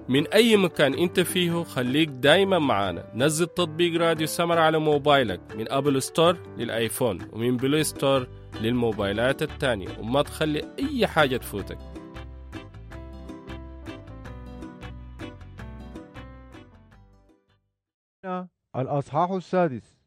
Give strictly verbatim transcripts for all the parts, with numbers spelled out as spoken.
من أي مكان أنت فيه خليك دايما معانا. نزل تطبيق راديو سمر على موبايلك من أبل ستور للآيفون ومن بلاي ستور للموبايلات التانية، وما تخلي أي حاجة تفوتك. الأصحاح السادس.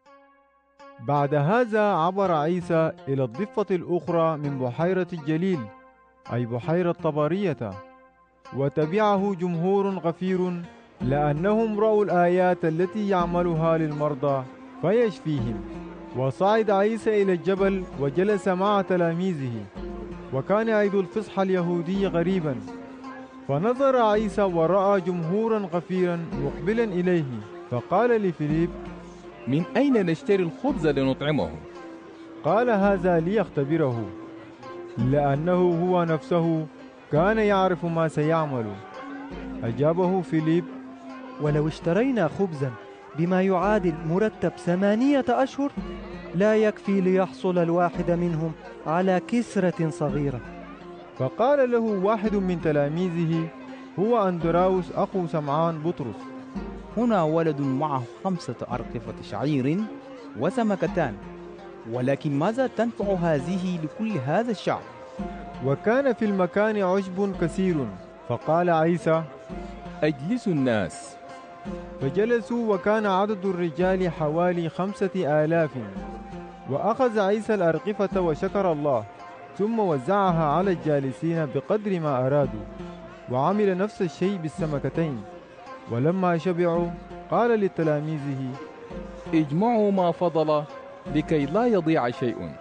بعد هذا عبر عيسى إلى الضفة الأخرى من بحيرة الجليل، أي بحيرة طبرية، وتبعه جمهور غفير لأنهم رأوا الآيات التي يعملها للمرضى فيشفيهم. وصعد عيسى إلى الجبل وجلس مع تلاميذه، وكان عيد الفصح اليهودي غريبا. فنظر عيسى ورأى جمهورا غفيرا مقبلا إليه، فقال لفيليب: من أين نشتري الخبز لنطعمه؟ قال هذا ليختبره، لأنه هو نفسه كان يعرف ما سيعمل. أجابه فيليب: ولو اشترينا خبزا بما يعادل مرتب ثمانية أشهر لا يكفي ليحصل الواحد منهم على كسرة صغيرة. فقال له واحد من تلاميذه هو أندراوس أخو سمعان بطرس: هنا ولد معه خمسة أرقفة شعير وسمكتان، ولكن ماذا تنفع هذه لكل هذا الشعب؟ وكان في المكان عشب كثير. فقال عيسى: أجلسوا الناس. فجلسوا، وكان عدد الرجال حوالي خمسة آلاف. وأخذ عيسى الأرقفة وشكر الله، ثم وزعها على الجالسين بقدر ما أرادوا، وعمل نفس الشيء بالسمكتين. ولما شبعوا قال لتلاميذه: اجمعوا ما فضل لكي لا يضيع شيء.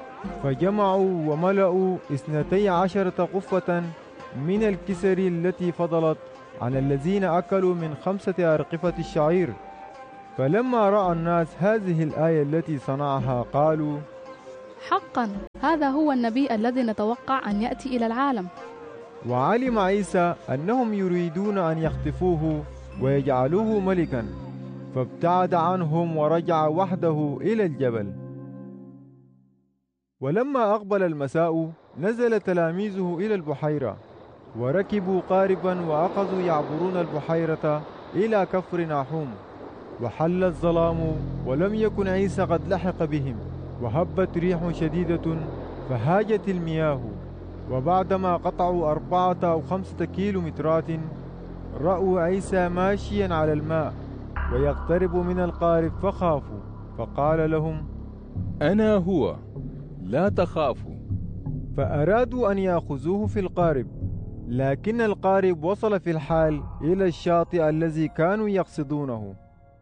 فجمعوا وملأوا اثنتي عشرة قفة من الكسر التي فضلت عن الذين أكلوا من خمسة أرقفة الشعير. فلما رأى الناس هذه الآية التي صنعها قالوا: حقا هذا هو النبي الذي نتوقع أن يأتي إلى العالم. وعلم عيسى أنهم يريدون أن يخطفوه ويجعلوه ملكا، فابتعد عنهم ورجع وحده إلى الجبل. ولما أقبل المساء نزل تلاميذه إلى البحيرة، وركبوا قاربا وأخذوا يعبرون البحيرة إلى كفر ناحوم. وحل الظلام ولم يكن عيسى قد لحق بهم، وهبت ريح شديدة فهاجت المياه. وبعدما قطعوا أربعة أو خمسة كيلومترات رأوا عيسى ماشيا على الماء ويقترب من القارب، فخافوا. فقال لهم: أنا هو، لا تخافوا. فأرادوا أن يأخذوه في القارب، لكن القارب وصل في الحال إلى الشاطئ الذي كانوا يقصدونه.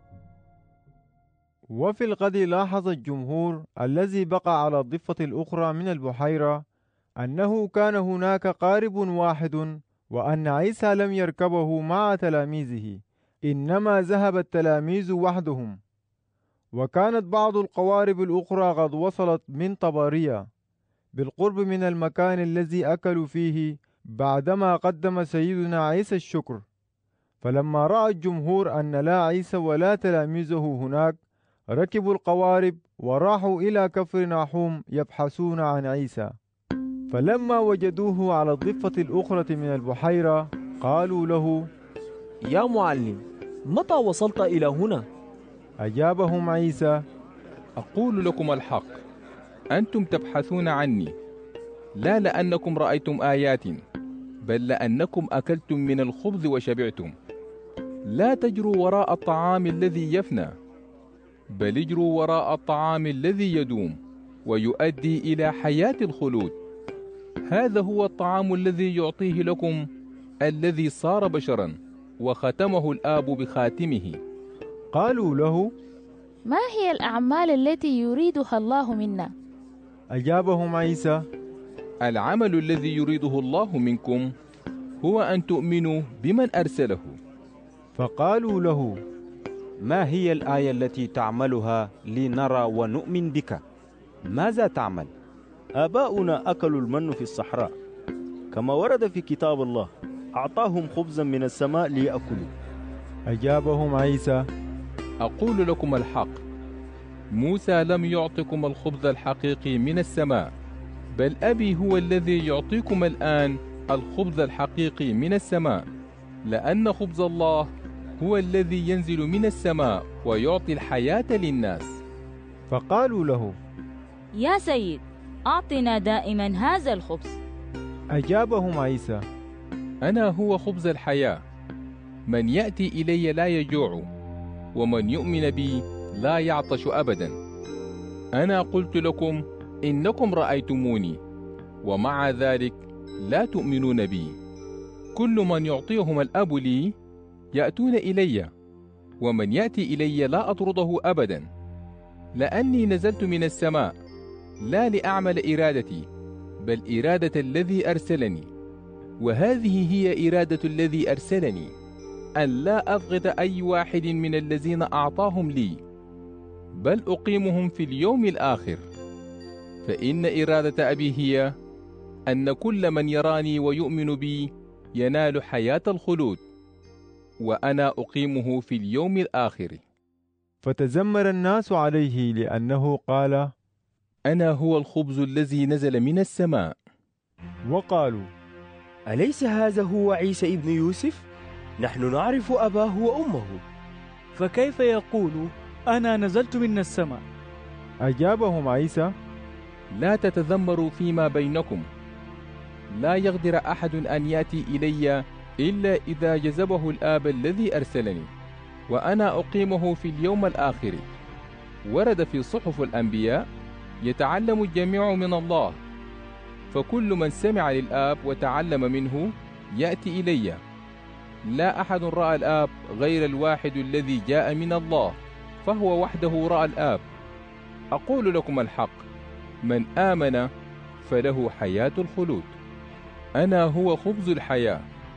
وفي الغد لاحظ الجمهور الذي بقى على الضفة الأخرى من البحيرة أنه كان هناك قارب واحد، وأن عيسى لم يركبه مع تلاميذه، إنما ذهب التلاميذ وحدهم. وكانت بعض القوارب الأخرى قد وصلت من طبرية بالقرب من المكان الذي أكلوا فيه بعدما قدم سيدنا عيسى الشكر. فلما رأى الجمهور أن لا عيسى ولا تلاميذه هناك ركبوا القوارب وراحوا إلى كفر ناحوم يبحثون عن عيسى. فلما وجدوه على الضفة الأخرى من البحيرة قالوا له: يا معلم، متى وصلت إلى هنا؟ أجابهم عيسى: أقول لكم الحق، أنتم تبحثون عني لا لأنكم رأيتم آيات، بل لأنكم أكلتم من الخبز وشبعتم. لا تجروا وراء الطعام الذي يفنى، بل اجروا وراء الطعام الذي يدوم ويؤدي إلى حياة الخلود. هذا هو الطعام الذي يعطيه لكم الذي صار بشرا وختمه الآب بخاتمه. قالوا له: ما هي الأعمال التي يريدها الله منا؟ أجابهم عيسى: العمل الذي يريده الله منكم هو أن تؤمنوا بمن أرسله. فقالوا له: ما هي الآية التي تعملها لنرى ونؤمن بك؟ ماذا تعمل؟ آباؤنا أكلوا المن في الصحراء، كما ورد في كتاب الله: أعطاهم خبزا من السماء ليأكلوا. أجابهم عيسى: أقول لكم الحق، موسى لم يعطكم الخبز الحقيقي من السماء، بل أبي هو الذي يعطيكم الآن الخبز الحقيقي من السماء. لأن خبز الله هو الذي ينزل من السماء ويعطي الحياة للناس. فقالوا له: يا سيد، أعطنا دائما هذا الخبز. أجابهم عيسى: أنا هو خبز الحياة، من يأتي إلي لا يجوع، ومن يؤمن بي لا يعطش أبدا. أنا قلت لكم إنكم رأيتموني، ومع ذلك لا تؤمنون بي. كل من يعطيهم الأب لي يأتون إلي، ومن يأتي إلي لا أطرده أبدا، لأني نزلت من السماء لا لأعمل إرادتي، بل إرادة الذي أرسلني. وهذه هي إرادة الذي أرسلني، أن لا أبغض أي واحد من الذين أعطاهم لي، بل أقيمهم في اليوم الآخر. فإن إرادة أبي هي أن كل من يراني ويؤمن بي ينال حياة الخلود، وأنا أقيمه في اليوم الآخر. فتذمر الناس عليه لأنه قال: أنا هو الخبز الذي نزل من السماء. وقالوا: أليس هذا هو عيسى ابن يوسف؟ نحن نعرف أباه وأمه، فكيف يقول أنا نزلت من السماء؟ أجابهم عيسى: لا تتذمروا فيما بينكم. لا يقدر أحد أن يأتي إلي إلا إذا جذبه الآب الذي أرسلني، وأنا أقيمه في اليوم الآخر. ورد في صحف الأنبياء: يتعلم الجميع من الله، فكل من سمع للآب وتعلم منه يأتي إلي. لا أحد رأى الآب غير الواحد الذي جاء من الله، فهو وحده رأى الآب. أقول لكم الحق، من آمن فله حياة الخلود. أنا هو خبز الحياة.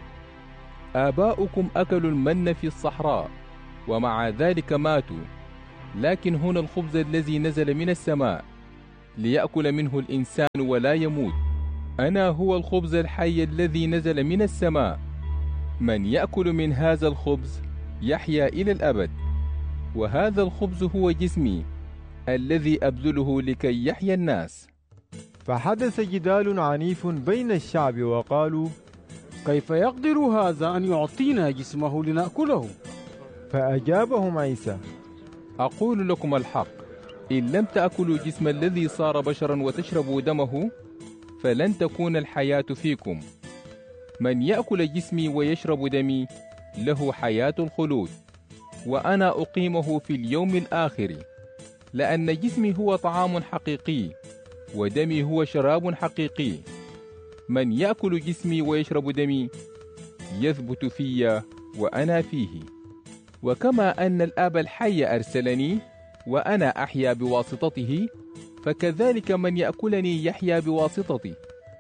آباؤكم أكلوا المن في الصحراء، ومع ذلك ماتوا، لكن هنا الخبز الذي نزل من السماء، ليأكل منه الإنسان ولا يموت. أنا هو الخبز الحي الذي نزل من السماء، من يأكل من هذا الخبز يحيا إلى الأبد، وهذا الخبز هو جسمي الذي أبذله لكي يحيا الناس. فحدث جدال عنيف بين الشعب، وقالوا: كيف يقدر هذا أن يعطينا جسمه لنأكله؟ فأجابهم عيسى: أقول لكم الحق، إن لم تأكلوا جسم الذي صار بشرا وتشربوا دمه فلن تكون الحياة فيكم. من يأكل جسمي ويشرب دمي له حياة الخلود، وأنا أقيمه في اليوم الآخر. لأن جسمي هو طعام حقيقي، ودمي هو شراب حقيقي. من يأكل جسمي ويشرب دمي يثبت في وأنا فيه، وكما أن الآب الحي أرسلني وأنا أحيا بواسطته، فكذلك من يأكلني يحيا بواسطتي.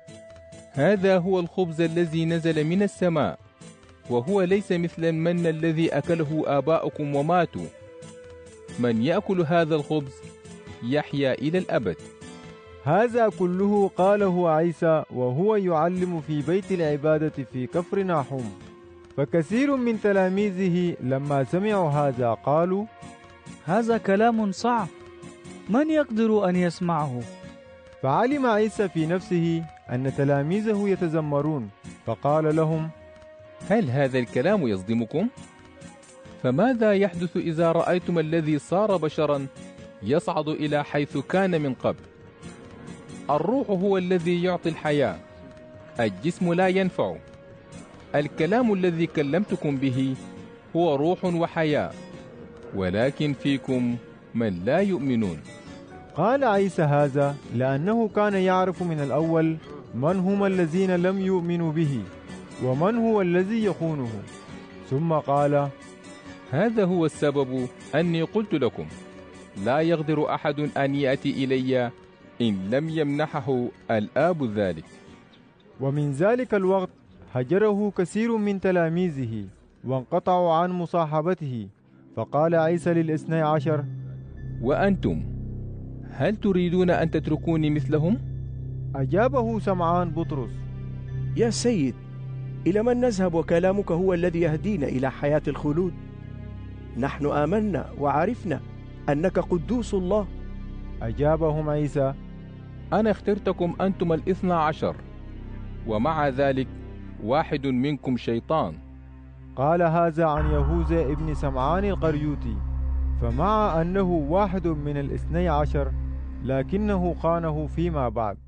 هذا هو الخبز الذي نزل من السماء، وهو ليس مثل المن الذي أكله آباؤكم وماتوا. من يأكل هذا الخبز يحيا إلى الأبد. هذا كله قاله عيسى وهو يعلم في بيت العبادة في كفر ناحوم. فكثير من تلاميذه لما سمعوا هذا قالوا: هذا كلام صعب، من يقدر أن يسمعه؟ فعلم عيسى في نفسه أن تلاميذه يتذمرون، فقال لهم: هل هذا الكلام يصدمكم؟ فماذا يحدث إذا رأيتم الذي صار بشرا يصعد إلى حيث كان من قبل؟ الروح هو الذي يعطي الحياة، الجسم لا ينفع. الكلام الذي كلمتكم به هو روح وحياة، ولكن فيكم من لا يؤمنون. قال عيسى هذا لأنه كان يعرف من الأول من هم الذين لم يؤمنوا به ومن هو الذي يخونه. ثم قال: هذا هو السبب أني قلت لكم لا يقدر أحد أن يأتي إلي إن لم يمنحه الآب ذلك. ومن ذلك الوقت هجره كثير من تلاميذه وانقطعوا عن مصاحبته. فقال عيسى للاثني عشر: وأنتم هل تريدون أن تتركوني مثلهم؟ أجابه سمعان بطرس: يا سيد، إلى من نذهب وكلامك هو الذي يهدينا إلى حياة الخلود؟ نحن آمنا وعرفنا أنك قدوس الله. أجابهم عيسى: أنا اخترتكم أنتم الاثنى عشر، ومع ذلك واحد منكم شيطان. قال هذا عن يهوذا ابن سمعان القريوطي، فمع أنه واحد من الاثني عشر لكنه خانه فيما بعد.